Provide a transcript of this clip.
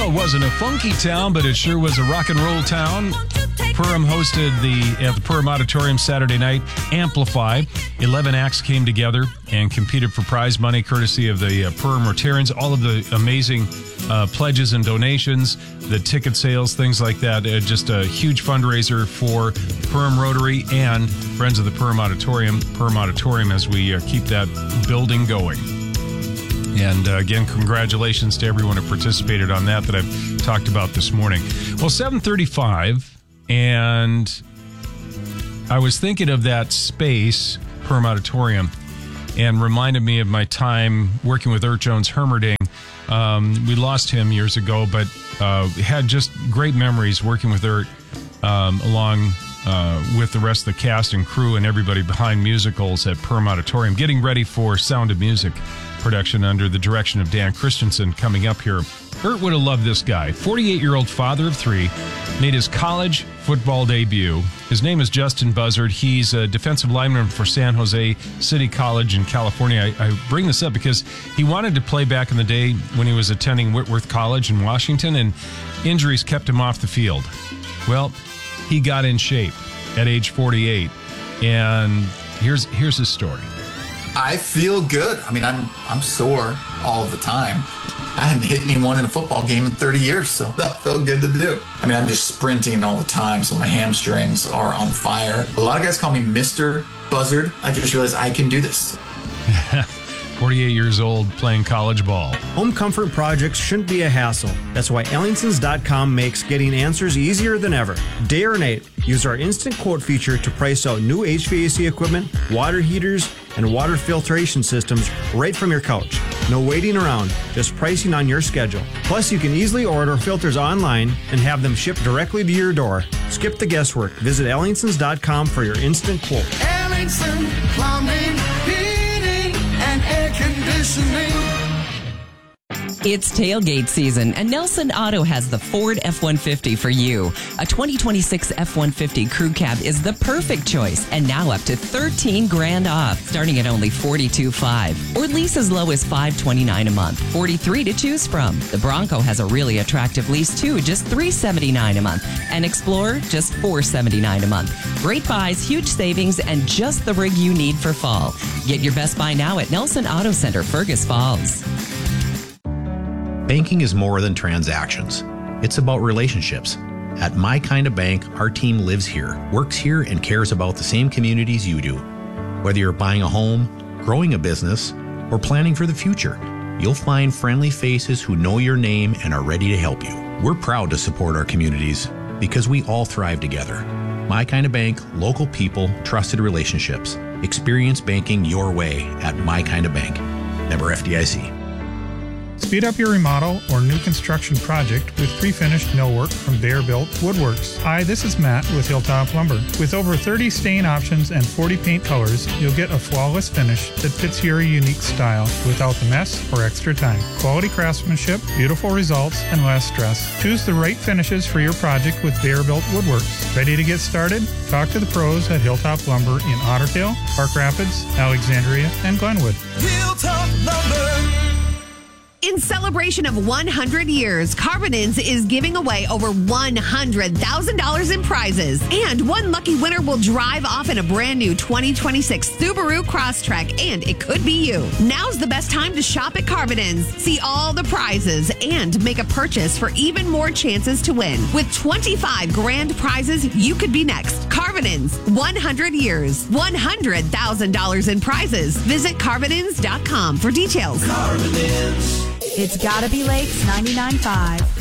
Well, it wasn't a funky town, but it sure was a rock and roll town. Purim hosted at the Purim Auditorium Saturday night Amplify. 11 acts came together and competed for prize money courtesy of the Purim Rotarians. All of the amazing pledges and donations, the ticket sales, things like that. Just a huge fundraiser for Purim Rotary and Friends of the Purim Auditorium as we keep that building going. And again, congratulations to everyone who participated on that I've talked about this morning. Well, 7:35, and I was thinking of that space, Purim Auditorium, and reminded me of my time working with Ert Jones-Hermerding. We lost him years ago, but had just great memories working with Ert along with the rest of the cast and crew and everybody behind musicals at Purim Auditorium, getting ready for Sound of Music production under the direction of Dan Christensen coming up here. Ert would have loved this guy. 48-year-old father of three, made his college football debut. His name is Justin Buzzard. He's a defensive lineman for San Jose City College in California. I bring this up because he wanted to play back in the day when he was attending Whitworth College in Washington, and injuries kept him off the field. Well, he got in shape at age 48, and here's his story. I feel good. I mean, I'm sore all the time. I hadn't hit anyone in a football game in 30 years, so that felt good to do. I mean, I'm just sprinting all the time, so my hamstrings are on fire. A lot of guys call me Mr. Buzzard. I just realized I can do this. 48 years old, playing college ball. Home comfort projects shouldn't be a hassle. That's why Ellingtons.com makes getting answers easier than ever. Day or night, use our instant quote feature to price out new HVAC equipment, water heaters, and water filtration systems right from your couch. No waiting around, just pricing on your schedule. Plus, you can easily order filters online and have them shipped directly to your door. Skip the guesswork. Visit Ellingtons.com for your instant quote. Ellington Plumbing, Heating, and Air Conditioning. It's tailgate season, and Nelson Auto has the Ford F-150 for you. A 2026 F-150 Crew Cab is the perfect choice, and now up to $13,000 off, starting at only $42,500, or lease as low as $529 a month. 43 to choose from. The Bronco has a really attractive lease too, just $379 a month, and Explorer just $479 a month. Great buys, huge savings, and just the rig you need for fall. Get your best buy now at Nelson Auto Center, Fergus Falls. Banking is more than transactions. It's about relationships. At My Kind of Bank, our team lives here, works here, and cares about the same communities you do. Whether you're buying a home, growing a business, or planning for the future, you'll find friendly faces who know your name and are ready to help you. We're proud to support our communities because we all thrive together. My Kind of Bank, local people, trusted relationships. Experience banking your way at My Kind of Bank. Member FDIC. Speed up your remodel or new construction project with pre-finished millwork from Bear-Built Woodworks. Hi, this is Matt with Hilltop Lumber. With over 30 stain options and 40 paint colors, you'll get a flawless finish that fits your unique style without the mess or extra time. Quality craftsmanship, beautiful results, and less stress. Choose the right finishes for your project with Bear-Built Woodworks. Ready to get started? Talk to the pros at Hilltop Lumber in Otter Tail, Park Rapids, Alexandria, and Glenwood. Hilltop Lumber. In celebration of 100 years, Carbonins is giving away over $100,000 in prizes. And one lucky winner will drive off in a brand new 2026 Subaru Crosstrek, and it could be you. Now's the best time to shop at Carbonins. See all the prizes and make a purchase for even more chances to win. With 25 grand prizes, you could be next. Carbonins, 100 years, $100,000 in prizes. Visit Carbonins.com for details. Carbonins. It's Gotta Be Lakes 99.5.